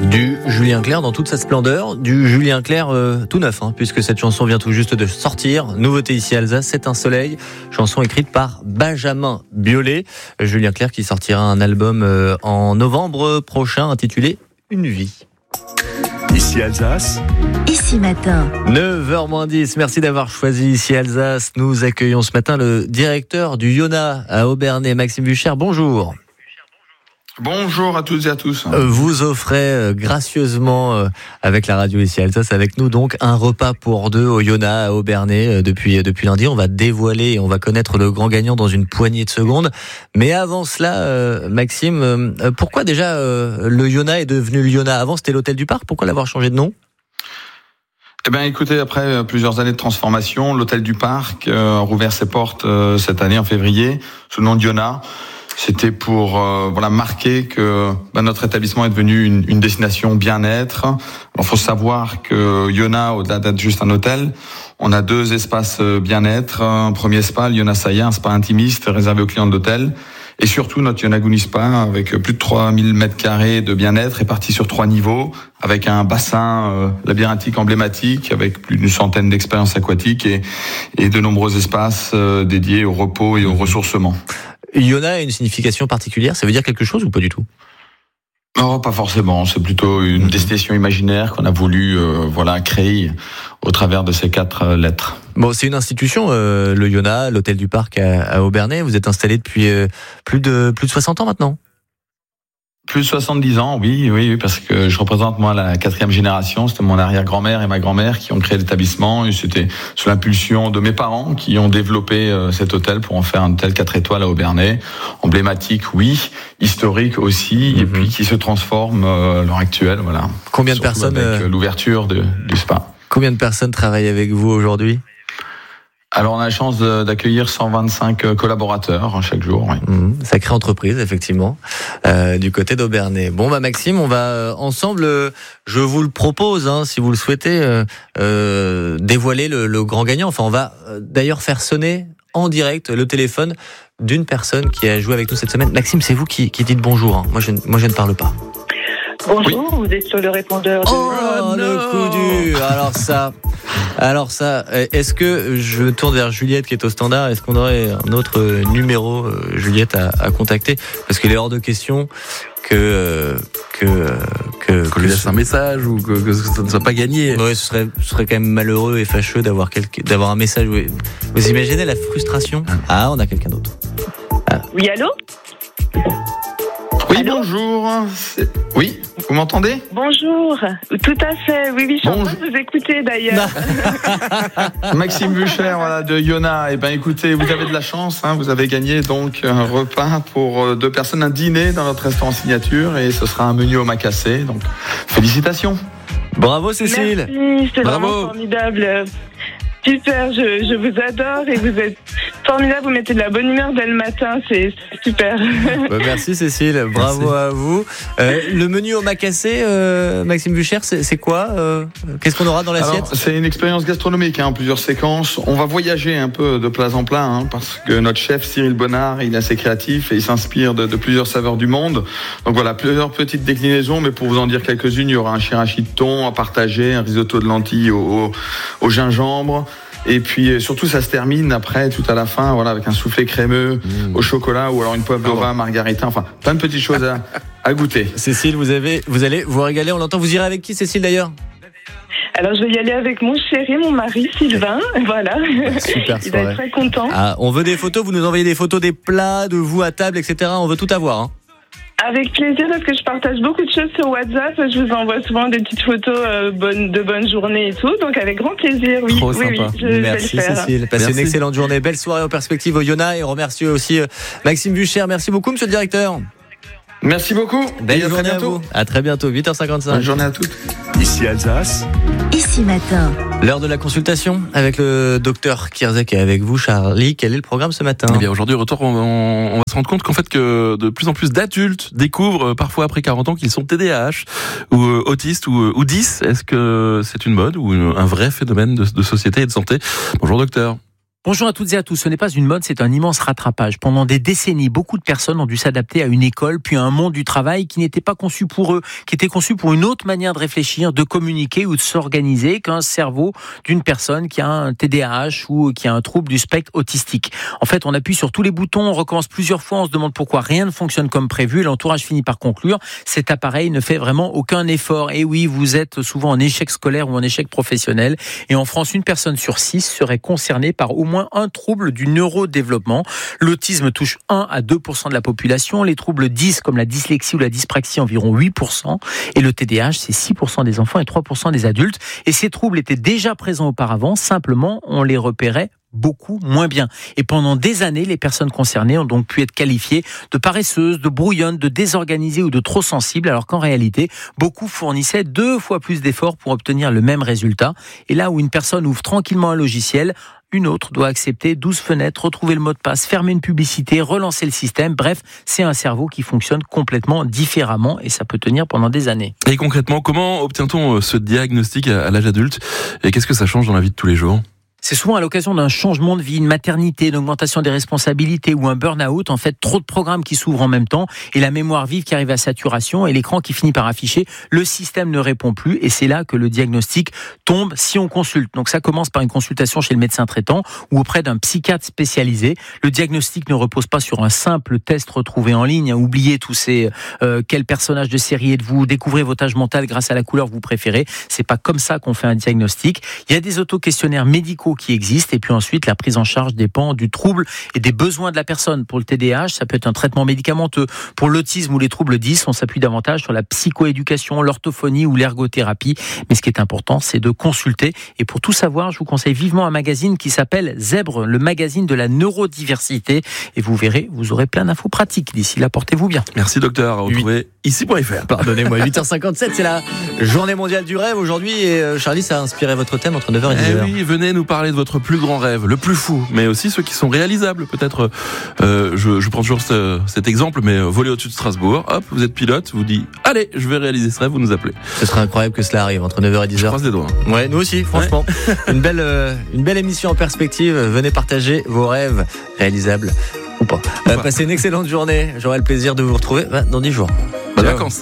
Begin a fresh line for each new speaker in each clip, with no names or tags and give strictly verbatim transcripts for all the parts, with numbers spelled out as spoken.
Du Julien Clerc dans toute sa splendeur, du Julien Clerc euh, tout neuf, hein, puisque cette chanson vient tout juste de sortir. Nouveauté ici à Alsace, C'est un soleil, chanson écrite par Benjamin Biolay. Julien Clerc qui sortira un album euh, en novembre prochain intitulé Une vie.
Ici Alsace.
Ici matin.
neuf heures moins dix, merci d'avoir choisi Ici Alsace. Nous accueillons ce matin le directeur du Yona à Obernai, Maxime Bucher. Bonjour.
Bonjour à toutes et à tous.
Vous offrez gracieusement avec la radio Ici Alsace, avec nous donc, un repas pour deux au Yona à Obernai depuis, depuis lundi. On va dévoiler et on va connaître le grand gagnant dans une poignée de secondes. Mais avant cela, Maxime, pourquoi déjà le Yona est devenu le Yona ? Avant c'était l'hôtel du Parc, pourquoi l'avoir changé de nom ?
Eh bien, écoutez, après plusieurs années de transformation, l'hôtel du Parc a rouvert ses portes cette année en février sous le nom de Yona. C'était pour euh, voilà marquer que bah, notre établissement est devenu une, une destination bien-être. Alors, faut savoir que Yona, au-delà d'être juste un hôtel, on a deux espaces bien-être. Un premier spa, le Yona Saya, un spa intimiste réservé aux clients de l'hôtel. Et surtout notre Yona Guni Spa, avec plus de trois mille mètres carrés de bien-être, répartis sur trois niveaux, avec un bassin euh, labyrinthique emblématique, avec plus d'une centaine d'expériences aquatiques et, et de nombreux espaces euh, dédiés au repos et au ressourcement.
Yona a une signification particulière, ça veut dire quelque chose ou pas du tout ?
Non, pas forcément. C'est plutôt une mmh. destination imaginaire qu'on a voulu euh, voilà créer au travers de ces quatre lettres.
Bon, c'est une institution, euh, le Yona, l'hôtel du Parc à, à Obernai. Vous êtes installé depuis euh, plus de plus de soixante ans maintenant ?
Plus de soixante-dix ans, oui, oui, parce que je représente moi la quatrième génération. C'était mon arrière-grand-mère et ma grand-mère qui ont créé l'établissement. Et c'était sous l'impulsion de mes parents qui ont développé euh, cet hôtel pour en faire un hôtel quatre étoiles à Obernai. Emblématique, oui, historique aussi, mm-hmm. et puis qui se transforme euh, à l'heure actuelle. Voilà.
Combien de
Surtout
personnes
avec euh, l'ouverture de, du spa.
Combien de personnes travaillent avec vous aujourd'hui ?
Alors, on a la chance d'accueillir cent vingt-cinq collaborateurs chaque jour. Oui.
Mmh, sacrée entreprise, effectivement, euh, du côté d'Obernai. Bon, bah Maxime, on va euh, ensemble, euh, je vous le propose, hein, si vous le souhaitez, euh, euh, dévoiler le, le grand gagnant. Enfin, on va euh, d'ailleurs faire sonner en direct le téléphone d'une personne qui a joué avec nous cette semaine. Maxime, c'est vous qui, qui dites bonjour. Hein. Moi, je, moi, je ne parle pas.
Bonjour, oui. Vous êtes sur le répondeur de...
Oh, oh le coup dur. Alors ça... Alors ça, est-ce que je me tourne vers Juliette qui est au standard ? Est-ce qu'on aurait un autre numéro, Juliette, à, à contacter ? Parce qu'il est hors de question que que que
qu'on lui laisse un message ou que, que ça ne soit pas gagné.
Oui, ce serait ce serait quand même malheureux et fâcheux d'avoir quelque, d'avoir un message. Vous imaginez la frustration ? Ah, on a quelqu'un d'autre.
Ah. Oui, allô ?
Oui,
allô ?
Bonjour. C'est... Oui, vous m'entendez ?
Bonjour. Tout à fait. Oui, oui, je suis en train de vous écouter d'ailleurs.
Maxime Bucher, voilà, de Yona. Eh ben, écoutez, vous avez de la chance, hein, vous avez gagné donc un repas pour deux personnes, un dîner dans notre restaurant signature, et ce sera un menu omakase. Donc, félicitations.
Bravo Cécile.
Merci, c'est
Bravo.
Vraiment formidable. Super, je, je vous adore et vous êtes formidable, vous mettez de la bonne humeur dès le matin, c'est, c'est super.
Bah merci Cécile, bravo merci. À vous. Euh, le menu omakase, euh, Maxime Bucher, c'est, c'est quoi euh, Qu'est-ce qu'on aura dans l'assiette ?
Alors, c'est une expérience gastronomique, hein, plusieurs séquences. On va voyager un peu de plat en plat, hein, parce que notre chef Cyril Bonnard, il est assez créatif et il s'inspire de, de plusieurs saveurs du monde. Donc voilà, plusieurs petites déclinaisons, mais pour vous en dire quelques-unes, il y aura un shirashi de thon à partager, un risotto de lentilles au, au, au gingembre. Et puis surtout ça se termine après tout à la fin voilà avec un soufflé crémeux mmh. au chocolat ou alors une pavlova margarita, enfin plein de petites choses à, à goûter.
Cécile, vous avez vous allez vous régaler, on l'entend. Vous irez avec qui Cécile d'ailleurs ?
Alors je vais y aller avec mon chéri, mon mari Sylvain, voilà.
Super
il va être très content.
Ah, on veut des photos, vous nous envoyez des photos des plats, de vous à table, et cetera. On veut tout avoir. Hein.
Avec plaisir, parce que je partage beaucoup de choses sur WhatsApp. Je vous envoie souvent des petites photos euh, bonne, de bonne journée et tout. Donc avec grand plaisir, oui.
Trop
oui,
sympa.
Oui, je
merci
vais le faire.
Cécile. Passez Merci. Une excellente journée. Belle soirée en perspective au Yona. Et on remercie aussi euh, Maxime Bucher. Merci beaucoup, monsieur le directeur.
Merci beaucoup.
Belle
et à
journée
très bientôt.
à vous. À très bientôt, huit heures cinquante-cinq.
Bonne journée à toutes.
Ici Alsace.
Ici matin.
L'heure de la consultation avec le docteur Kierzek et avec vous, Charlie. Quel est le programme ce matin ?
Eh bien, aujourd'hui, au retour, on, on va se rendre compte qu'en fait, que de plus en plus d'adultes découvrent, parfois après quarante ans, qu'ils sont T D A H ou euh, autistes ou, euh, ou dys. Est-ce que c'est une mode ou un vrai phénomène de, de société et de santé ? Bonjour, docteur.
Bonjour à toutes et à tous. Ce n'est pas une mode, c'est un immense rattrapage. Pendant des décennies, beaucoup de personnes ont dû s'adapter à une école, puis à un monde du travail qui n'était pas conçu pour eux, qui était conçu pour une autre manière de réfléchir, de communiquer ou de s'organiser qu'un cerveau d'une personne qui a un T D A H ou qui a un trouble du spectre autistique. En fait, on appuie sur tous les boutons, on recommence plusieurs fois, on se demande pourquoi rien ne fonctionne comme prévu. L'entourage finit par conclure, cet appareil ne fait vraiment aucun effort. Et oui, vous êtes souvent en échec scolaire ou en échec professionnel. Et en France, une personne sur six serait concernée par au moins un trouble du neurodéveloppement. L'autisme touche un à deux pour cent de la population, les troubles dys comme la dyslexie ou la dyspraxie environ huit pour cent, et le T D A H c'est six pour cent des enfants et trois pour cent des adultes. Et ces troubles étaient déjà présents auparavant, simplement on les repérait beaucoup moins bien. Et pendant des années, les personnes concernées ont donc pu être qualifiées de paresseuses, de brouillonnes, de désorganisées ou de trop sensibles, alors qu'en réalité, beaucoup fournissaient deux fois plus d'efforts pour obtenir le même résultat. Et là où une personne ouvre tranquillement un logiciel, une autre doit accepter douze fenêtres, retrouver le mot de passe, fermer une publicité, relancer le système. Bref, c'est un cerveau qui fonctionne complètement différemment et ça peut tenir pendant des années.
Et concrètement, comment obtient-on ce diagnostic à l'âge adulte et qu'est-ce que ça change dans la vie de tous les jours ?
C'est souvent à l'occasion d'un changement de vie, une maternité, une augmentation des responsabilités ou un burn-out. En fait, trop de programmes qui s'ouvrent en même temps et la mémoire vive qui arrive à saturation et l'écran qui finit par afficher le système ne répond plus et c'est là que le diagnostic tombe si on consulte. Donc ça commence par une consultation chez le médecin traitant ou auprès d'un psychiatre spécialisé. Le diagnostic ne repose pas sur un simple test retrouvé en ligne. Oubliez tous ces euh, quel personnage de série êtes-vous, découvrez votre âge mental grâce à la couleur que vous préférez. C'est pas comme ça qu'on fait un diagnostic. Il y a des auto-questionnaires médicaux qui existent et puis ensuite la prise en charge dépend du trouble et des besoins de la personne. Pour le T D A H, ça peut être un traitement médicamenteux. Pour l'autisme ou les troubles dys, on s'appuie davantage sur la psychoéducation, l'orthophonie ou l'ergothérapie. Mais ce qui est important, c'est de consulter. Et pour tout savoir, je vous conseille vivement un magazine qui s'appelle Zèbre, le magazine de la neurodiversité. Et vous verrez, vous aurez plein d'infos pratiques. D'ici là, portez-vous bien.
Merci docteur, à retrouver ici point f r.
Pardonnez-moi, huit heures cinquante-sept, c'est la journée mondiale du rêve aujourd'hui et euh, Charlie, ça a inspiré votre thème entre neuf heures et dix heures.
Eh oui, venez nous parler de votre plus grand rêve, le plus fou, mais aussi ceux qui sont réalisables. Peut-être, euh, je, je prends toujours ce, cet exemple, mais voler au-dessus de Strasbourg, hop, vous êtes pilote, vous dites, allez, je vais réaliser ce rêve, vous nous appelez.
Ce serait incroyable que cela arrive entre neuf heures et dix heures.
Je croise les doigts.
Ouais, nous aussi, franchement. Ouais. une belle, euh, une belle émission en perspective. Venez partager vos rêves réalisables ou pas. Euh, passez une excellente journée. J'aurai le plaisir de vous retrouver bah, dans dix jours.
Bonnes vacances.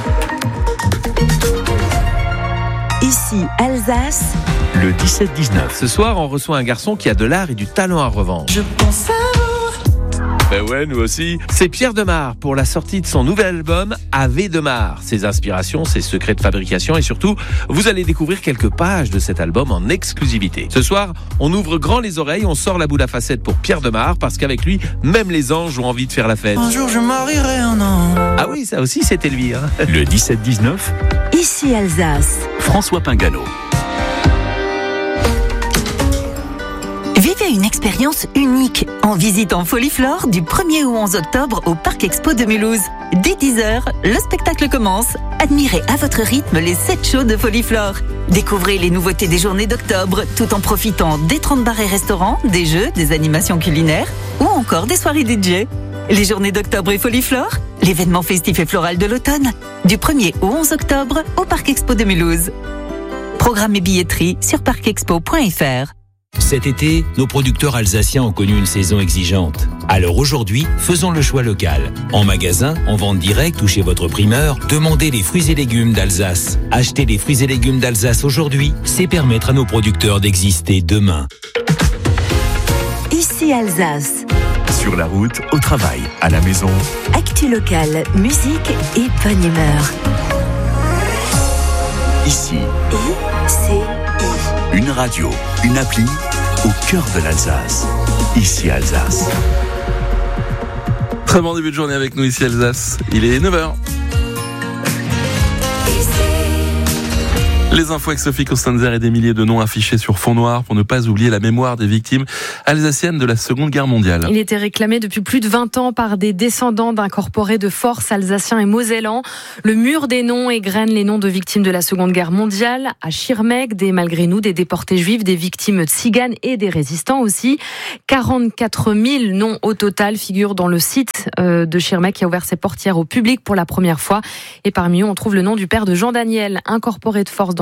Ici Alsace.
Le dix-sept dix-neuf. Ce soir, on reçoit un garçon qui a de l'art et du talent à revendre.
Je pense à vous.
Ben ouais, nous aussi. C'est Pierre Demar pour la sortie de son nouvel album Ave Demar. Ses inspirations, ses secrets de fabrication et surtout, vous allez découvrir quelques pages de cet album en exclusivité. Ce soir, on ouvre grand les oreilles, on sort la boule à facettes pour Pierre Demar parce qu'avec lui, même les anges ont envie de faire la fête.
Un jour je marierai un an.
Ah oui, ça aussi c'était lui. Hein.
Le dix-sept dix-neuf.
Ici Alsace.
François Pingano.
Vivez une expérience unique en visitant Foliflore du premier au onze octobre au Parc Expo de Mulhouse. Dès dix heures, le spectacle commence. Admirez à votre rythme les sept shows de Foliflore. Découvrez les nouveautés des journées d'octobre tout en profitant des trente bars et restaurants, des jeux, des animations culinaires ou encore des soirées D J. Les journées d'octobre et Foliflore, l'événement festif et floral de l'automne, du premier au onze octobre au Parc Expo de Mulhouse. Programme et billetterie sur parc expo point f r.
Cet été, nos producteurs alsaciens ont connu une saison exigeante. Alors aujourd'hui, faisons le choix local. En magasin, en vente directe ou chez votre primeur, demandez les fruits et légumes d'Alsace. Acheter les fruits et légumes d'Alsace aujourd'hui, c'est permettre à nos producteurs d'exister demain.
Ici Alsace.
Sur la route, au travail, à la maison.
Actu locale, musique et bonne humeur.
Ici.
I-C-I.
Une radio, une appli au cœur de l'Alsace. Ici Alsace.
Très bon début de journée avec nous ici Alsace. Il est neuf heures. Les infos avec Sophie Costanzer et des milliers de noms affichés sur fond noir pour ne pas oublier la mémoire des victimes alsaciennes de la Seconde Guerre mondiale.
Il était réclamé depuis plus de vingt ans par des descendants d'incorporés de force alsaciens et mosellans. Le mur des noms égrène les noms de victimes de la Seconde Guerre mondiale. À Schirmeck, des malgré nous, des déportés juifs, des victimes tziganes et des résistants aussi. quarante-quatre mille noms au total figurent dans le site de Schirmeck qui a ouvert ses portières au public pour la première fois. Et parmi eux, on trouve le nom du père de Jean Daniel, incorporé de force dans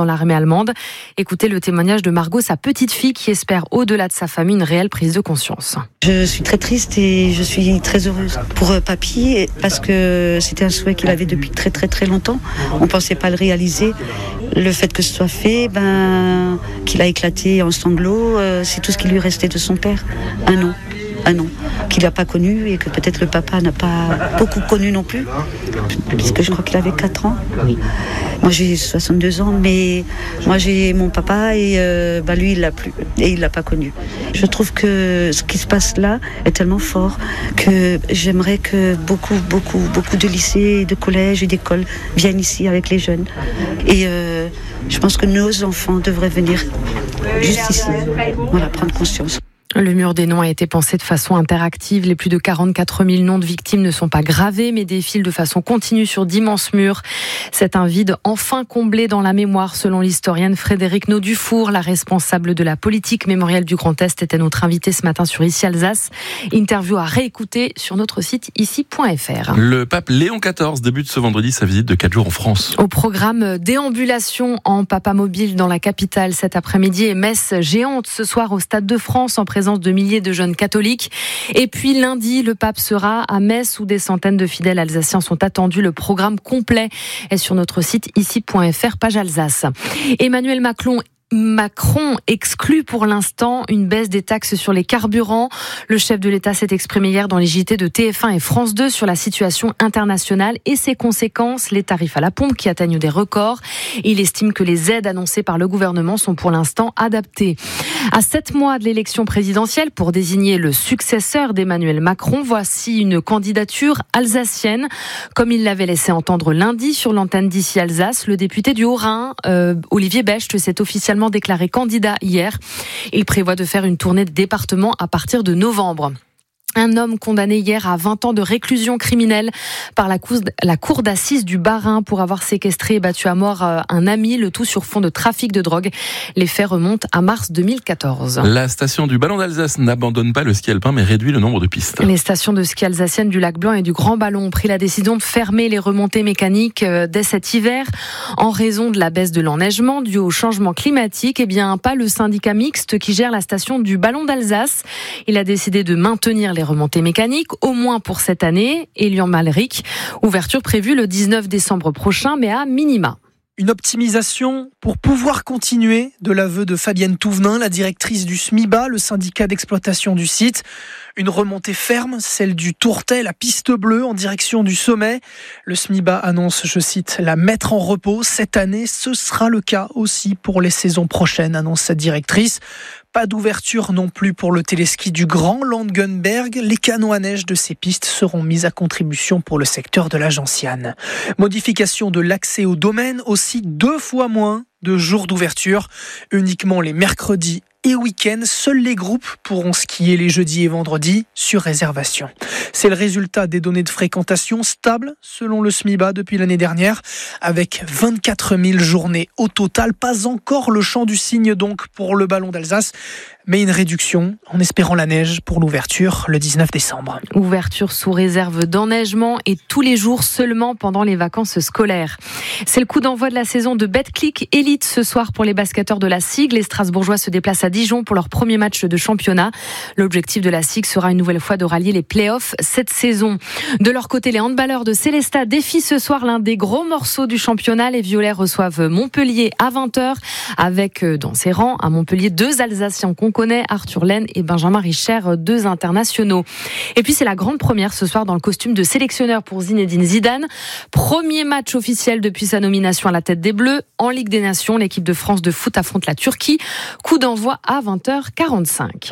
dans l'armée allemande. Écoutez le témoignage de Margot, sa petite fille, qui espère au-delà de sa famille une réelle prise de conscience.
Je suis très triste et je suis très heureuse pour papy parce que c'était un souhait qu'il avait depuis très très très longtemps. On ne pensait pas le réaliser. Le fait que ce soit fait, ben, qu'il a éclaté en sanglots, euh, c'est tout ce qui lui restait de son père. Un an. Un an, qu'il n'a pas connu et que peut-être le papa n'a pas beaucoup connu non plus, puisque je crois qu'il avait quatre ans. Oui. Moi j'ai soixante-deux ans, mais moi j'ai mon papa et euh, bah, lui il l'a plus et il l'a pas connu. Je trouve que ce qui se passe là est tellement fort que j'aimerais que beaucoup, beaucoup, beaucoup de lycées, de collèges et d'écoles viennent ici avec les jeunes. Et euh, je pense que nos enfants devraient venir juste ici, voilà, prendre conscience.
Le mur des noms a été pensé de façon interactive. Les plus de quarante-quatre mille noms de victimes ne sont pas gravés, mais défilent de façon continue sur d'immenses murs. C'est un vide enfin comblé dans la mémoire, selon l'historienne Frédérique Naudufour. La responsable de la politique mémorielle du Grand Est était notre invitée ce matin sur Ici Alsace. Interview à réécouter sur notre site ici point f r.
Le pape Léon quatorze débute ce vendredi sa visite de quatre jours en France.
Au programme, déambulation en papa mobile dans la capitale cet après-midi et messe géante ce soir au Stade de France en présence de milliers de jeunes catholiques. Et puis lundi, le pape sera à Metz où des centaines de fidèles alsaciens sont attendus. Le programme complet est sur notre site ici point f r, page Alsace. Emmanuel Macron Macron exclut pour l'instant une baisse des taxes sur les carburants. Le chef de l'État s'est exprimé hier dans les J T de T F un et France deux sur la situation internationale et ses conséquences, les tarifs à la pompe qui atteignent des records. Il estime que les aides annoncées par le gouvernement sont pour l'instant adaptées. À sept mois de l'élection présidentielle, pour désigner le successeur d'Emmanuel Macron, voici une candidature alsacienne. Comme il l'avait laissé entendre lundi sur l'antenne d'Ici Alsace, le député du Haut-Rhin, euh, Olivier Becht, s'est officiellement déclaré candidat hier. Il prévoit de faire une tournée de département à partir de novembre. Un homme condamné hier à vingt ans de réclusion criminelle par la cour, la cour d'assises du Bas-Rhin pour avoir séquestré et battu à mort un ami, le tout sur fond de trafic de drogue. Les faits remontent à mars deux mille quatorze.
La station du Ballon d'Alsace n'abandonne pas le ski alpin mais réduit le nombre de pistes.
Les stations de ski alsaciennes du Lac Blanc et du Grand Ballon ont pris la décision de fermer les remontées mécaniques dès cet hiver en raison de la baisse de l'enneigement due au changement climatique. Eh bien, pas le syndicat mixte qui gère la station du Ballon d'Alsace. Il a décidé de maintenir les remontées mécaniques, au moins pour cette année. Elian Malric, ouverture prévue le dix-neuf décembre prochain, mais à minima.
Une optimisation pour pouvoir continuer, de l'aveu de Fabienne Touvenin, la directrice du SMIBA, le syndicat d'exploitation du site. Une remontée ferme, celle du Tourtet, la piste bleue en direction du sommet. Le SMIBA annonce, je cite, la mettre en repos cette année. Ce sera le cas aussi pour les saisons prochaines, annonce sa directrice. Pas d'ouverture non plus pour le téléski du Grand Landgenberg. Les canons à neige de ces pistes seront mis à contribution pour le secteur de la Gentiane. Modification de l'accès au domaine, aussi deux fois moins de jours d'ouverture, uniquement les mercredis et week-ends. Seuls les groupes pourront skier les jeudis et vendredis sur réservation. C'est le résultat des données de fréquentation stables selon le SMIBA depuis l'année dernière, avec vingt-quatre mille journées au total. Pas encore le chant du cygne donc pour le Ballon d'Alsace, mais une réduction en espérant la neige pour l'ouverture le dix-neuf décembre.
Ouverture sous réserve d'enneigement et tous les jours seulement pendant les vacances scolaires. C'est le coup d'envoi de la saison de Betclic Elite ce soir pour les basketteurs de la S I G. Les Strasbourgeois se déplacent à Dijon pour leur premier match de championnat. L'objectif de la S I G sera une nouvelle fois de rallier les playoffs cette saison. De leur côté, les handballeurs de Célestat défient ce soir l'un des gros morceaux du championnat. Les Violets reçoivent Montpellier à vingt heures avec dans ses rangs à Montpellier deux Alsaciens qu'on connaît, Arthur Laine et Benjamin Richer, deux internationaux. Et puis c'est la grande première ce soir dans le costume de sélectionneur pour Zinedine Zidane. Premier match officiel depuis sa nomination à la tête des Bleus. En Ligue des Nations, l'équipe de France de foot affronte la Turquie. Coup d'envoi à vingt heures quarante-cinq.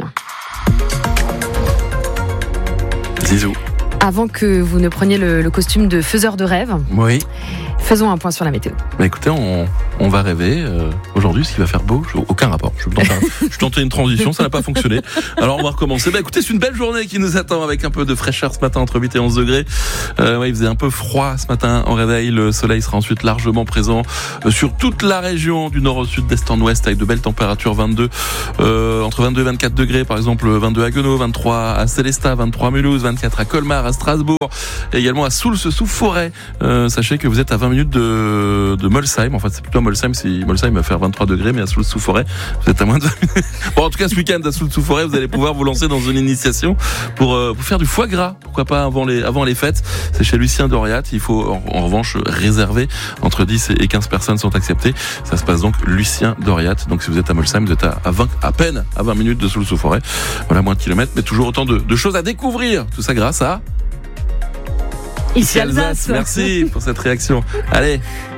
Zizou.
Avant que vous ne preniez le, le costume de faiseur de rêve,
oui.
Faisons un point sur la météo.
Bah écoutez, on, on va rêver. Euh, aujourd'hui, ce qui va faire beau, je, aucun rapport. Je tentais, je tentais une transition, ça n'a pas fonctionné. Alors on va recommencer. Bah écoutez, c'est une belle journée qui nous attend avec un peu de fraîcheur ce matin entre huit et onze degrés. Euh, ouais, il faisait un peu froid ce matin en réveil. Le soleil sera ensuite largement présent euh, sur toute la région du nord au sud, d'est en ouest, avec de belles températures. vingt-deux, euh, entre vingt-deux et vingt-quatre degrés, par exemple vingt-deux à Guenot, vingt-trois à Célestat, vingt-trois à Mulhouse, vingt-quatre à Colmar, à Strasbourg, et également à Soultz sous Forêt. Euh, sachez que vous êtes à vingt minutes minutes de, de Molsheim. En fait, c'est plutôt à Molsheim. Si Molsheim va faire vingt-trois degrés, mais à Soultz-sous-Forêt, vous êtes à moins de vingt minutes. Bon, en tout cas, ce week-end à Soultz-sous-Forêt, vous allez pouvoir vous lancer dans une initiation pour, euh, pour faire du foie gras. Pourquoi pas avant les, avant les fêtes. C'est chez Lucien Doriat. Il faut, en, en revanche, réserver. Entre dix et quinze personnes sont acceptées. Ça se passe donc Lucien Doriat. Donc, si vous êtes à Molsheim, vous êtes à, à vingt, à peine à vingt minutes de Soultz-sous-Forêt. Voilà, moins de kilomètres, mais toujours autant de, de choses à découvrir. Tout ça grâce à
Ici Alsace.
Merci pour cette réaction. Allez.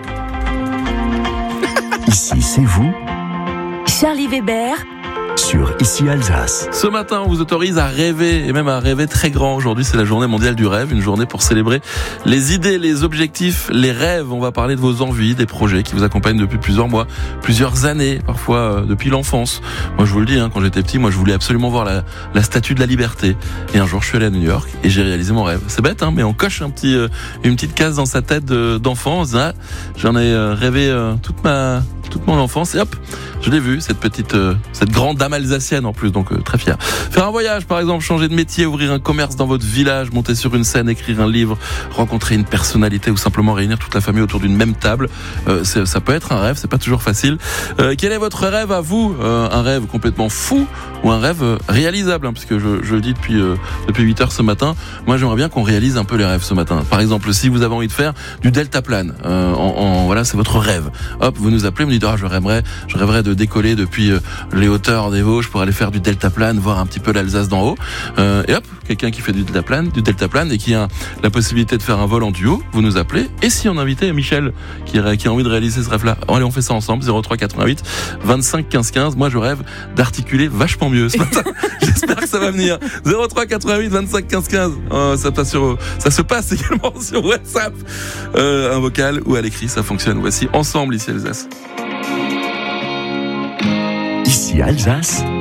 Ici, c'est vous
Charlie Weber
sur Ici Alsace.
Ce matin, on vous autorise à rêver, et même à rêver très grand. Aujourd'hui, c'est la journée mondiale du rêve, une journée pour célébrer les idées, les objectifs, les rêves. On va parler de vos envies, des projets qui vous accompagnent depuis plusieurs mois, plusieurs années, parfois euh, depuis l'enfance. Moi, je vous le dis, hein, quand j'étais petit, moi, je voulais absolument voir la, la Statue de la Liberté. Et un jour, je suis allé à New York et j'ai réalisé mon rêve. C'est bête, hein, mais on coche un petit, euh, une petite case dans sa tête de, d'enfant. On se dit, ah, j'en ai euh, rêvé euh, toute ma, toute mon enfance, et hop, je l'ai vu, cette petite, euh, cette grande dame alsacienne en plus, donc euh, très fier. Faire un voyage, par exemple, changer de métier, ouvrir un commerce dans votre village, monter sur une scène, écrire un livre, rencontrer une personnalité ou simplement réunir toute la famille autour d'une même table, euh, c'est, ça peut être un rêve, c'est pas toujours facile. Euh, quel est votre rêve à vous ? euh, Un rêve complètement fou ou un rêve euh, réalisable, hein, parce que je, je le dis depuis euh, depuis huit heures ce matin. Moi, j'aimerais bien qu'on réalise un peu les rêves ce matin. Par exemple, si vous avez envie de faire du deltaplane, euh, en, en voilà, c'est votre rêve. Hop, vous nous appelez, vous nous dites, ah, je rêverais, je rêverais de décoller depuis euh, les hauteurs des Vosges pour aller faire du deltaplane, voir un petit peu l'Alsace d'en haut. Euh, et hop, quelqu'un qui fait du deltaplane, du deltaplane et qui a la possibilité de faire un vol en duo, vous nous appelez. Et si on invitait Michel qui, qui a envie de réaliser ce rêve-là, allez, on fait ça ensemble. zéro trois quatre-vingt-huit vingt-cinq quinze quinze. Moi, je rêve d'articuler vachement mieux ce matin. J'espère que ça va venir. zéro trois quatre-vingt-huit vingt-cinq quinze quinze. Euh, ça passe sur, ça se passe également sur WhatsApp, euh, un vocal ou à l'écrit, ça fonctionne. Voici Ensemble, ici Alsace.
Ici Alsace,